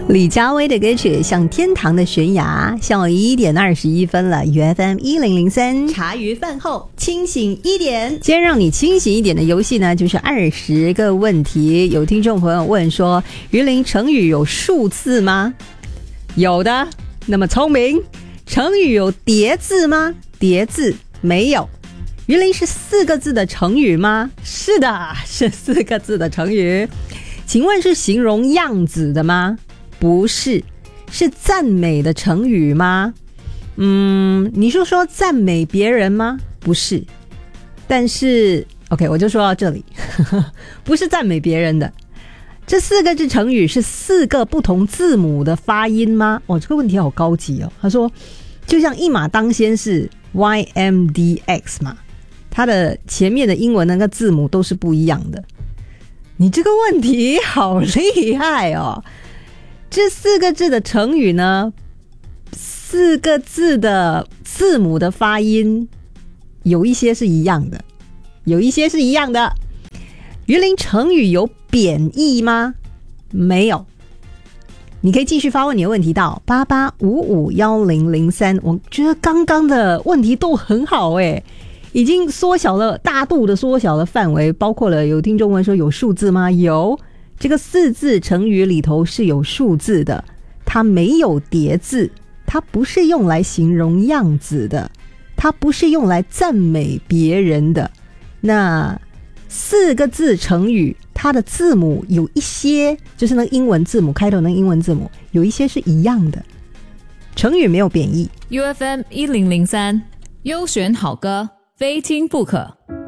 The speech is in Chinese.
李佳薇的歌曲《像天堂的悬崖》，下午1点21分了。UFM 1003，茶余饭后清醒一点。今天让你清醒一点的游戏呢，就是20个问题。有听众朋友问说，于林，成语有数字吗？有的，那么聪明。成语有叠字吗？叠字没有。于林，是4个字的成语吗？是的，是4个字的成语。请问是形容样子的吗？不是。是赞美的成语吗？你是说赞美别人吗？不是。但是 OK， 我就说到这里不是赞美别人的。这4个字成语是4个不同字母的发音吗？这个问题好高级哦。他说就像一马当先是 YMDX 嘛，它的前面的英文那个字母都是不一样的。你这个问题好厉害哦。这4个字的成语呢，4个字的字母的发音有一些是一样的，有一些是一样的。于林，成语有贬义吗？没有。你可以继续发问你的问题到88551003。我觉得刚刚的问题都很好耶，已经缩小了，大度的缩小了范围，包括了有听众问说有数字吗？有。这个4字成语里头是有数字的，它没有叠字，它不是用来形容样子的，它不是用来赞美别人的。那4个字成语，它的字母有一些，就是那个英文字母开头那个英文字母，有一些是一样的。成语没有贬义。 UFM 1003，优选好歌，非听不可。